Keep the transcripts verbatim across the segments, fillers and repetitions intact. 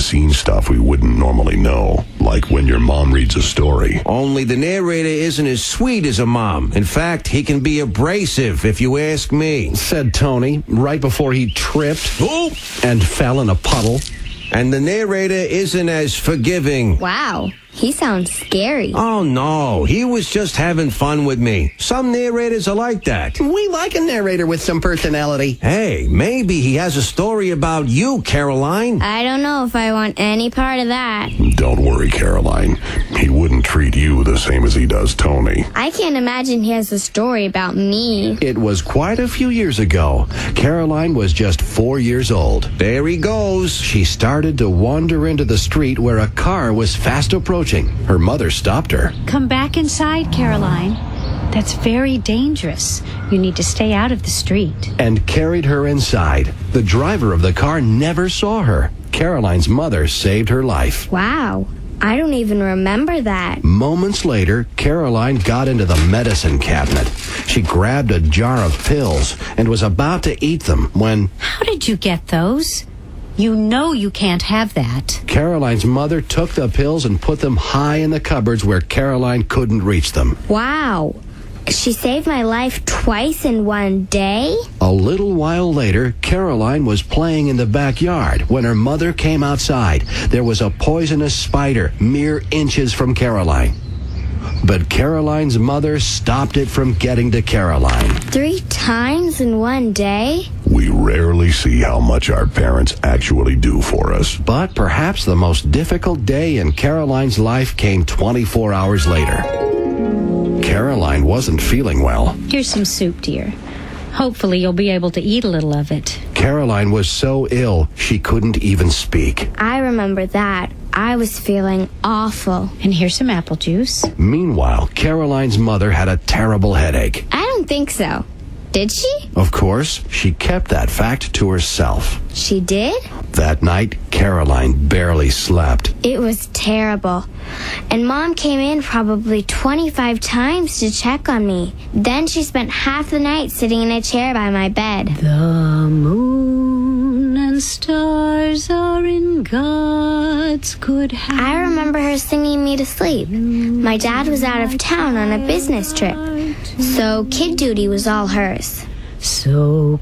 behind-the-scenes stuff we wouldn't normally know, like when your mom reads a story. Only the narrator isn't as sweet as a mom. In fact, he can be abrasive, if you ask me, said Tony right before he tripped Ooh. and fell in a puddle. And the narrator isn't as forgiving. Wow, he sounds scary. Oh, no, he was just having fun with me. Some narrators are like that. We like a narrator with some personality. Hey, maybe he has a story about you, Caroline. I don't know if I want any part of that. Don't worry, Caroline. He wouldn't treat you the same as he does Tony. I can't imagine he has a story about me. It was quite a few years ago. Caroline was just four years old. There he goes. She started to wander into the street where a car was fast approaching. Her mother stopped her. Come back inside, Caroline. That's very dangerous. You need to stay out of the street. And carried her inside. The driver of the car never saw her. Caroline's mother saved her life. Wow, I don't even remember that. Moments later, Caroline got into the medicine cabinet. She grabbed a jar of pills and was about to eat them when... How did you get those? You know you can't have that. Caroline's mother took the pills and put them high in the cupboards where Caroline couldn't reach them. Wow. She saved my life twice in one day? A little while later, Caroline was playing in the backyard when her mother came outside. There was a poisonous spider mere inches from Caroline. But Caroline's mother stopped it from getting to Caroline. Three times in one day? We rarely see how much our parents actually do for us. But perhaps the most difficult day in Caroline's life came twenty-four hours later. Caroline wasn't feeling well. Here's some soup, dear. Hopefully you'll be able to eat a little of it. Caroline was so ill, she couldn't even speak. I remember that. I was feeling awful. And here's some apple juice. Meanwhile, Caroline's mother had a terrible headache. I don't think so. Did she? Of course, she kept that fact to herself. She did? That night, Caroline barely slept. It was terrible. And Mom came in probably twenty-five times to check on me. Then she spent half the night sitting in a chair by my bed. The moon and stars are in God's good hand. I remember her singing me to sleep. My dad was out of town on a business trip, so kid duty was all hers. So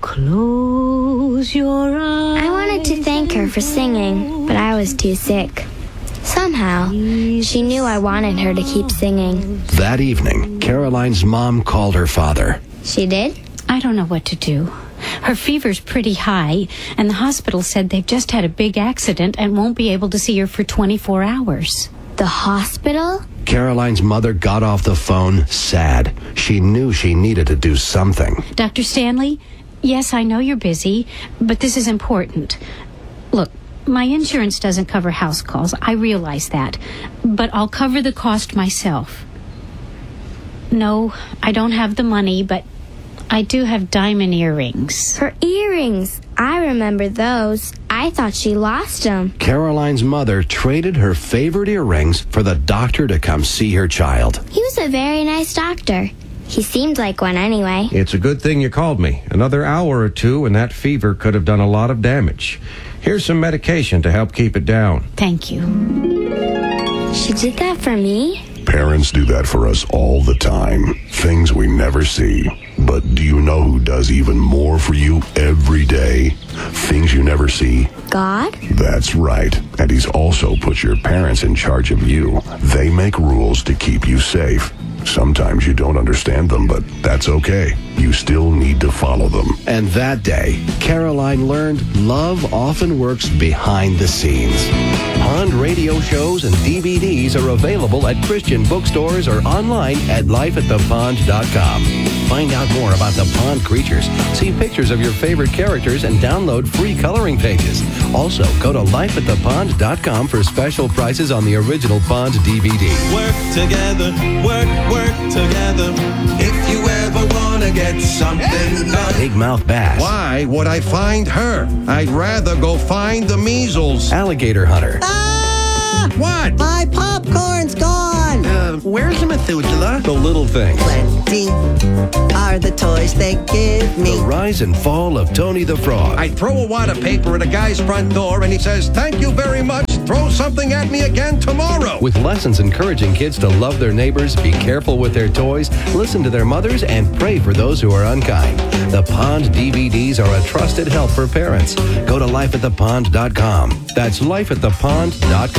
close your eyes. I wanted to thank her for singing, but I was too sick. Somehow, she knew I wanted her to keep singing. That evening, Caroline's mom called her father. She did? I don't know what to do. Her fever's pretty high, and the hospital said they've just had a big accident and won't be able to see her for twenty-four hours. The hospital? Caroline's mother got off the phone, sad. She knew she needed to do something. Doctor Stanley, yes, I know you're busy, but this is important. Look, my insurance doesn't cover house calls. I realize that. But I'll cover the cost myself. No, I don't have the money, but I do have diamond earrings. Her earrings. I remember those. I thought she lost them. Caroline's mother traded her favorite earrings for the doctor to come see her child. He was a very nice doctor. He seemed like one anyway. It's a good thing you called me. Another hour or two and that fever could have done a lot of damage. Here's some medication to help keep it down. Thank you. She did that for me? Parents do that for us all the time. Things we never see. But do you know who does even more for you every day? Things you never see. God? That's right. And he's also put your parents in charge of you. They make rules to keep you safe. Sometimes you don't understand them, but that's okay. You still need to follow them. And that day, Caroline learned love often works behind the scenes. Pond radio shows and D V Ds are available at Christian bookstores or online at life at the pond dot com. Find out more about the pond creatures, see pictures of your favorite characters, and download free coloring pages. Also, go to life at the pond dot com for special prices on the original Pond D V D. Work together, work, work together. If you ever want to get something done. Big Mouth Bass. Why would I find her? I'd rather go find the measles. Alligator Hunter. Ah! What? My popcorn's gone! Uh, where's the Methuselah? The Little Things. Plenty are the toys they give me. The Rise and Fall of Tony the Frog. I throw a wad of paper at a guy's front door and he says, "Thank you very much, something at me again tomorrow. With lessons encouraging kids to love their neighbors, be careful with their toys, listen to their mothers, and pray for those who are unkind. The Pond D V Ds are a trusted help for parents. Go to life at the pond dot com. That's life at the pond dot com.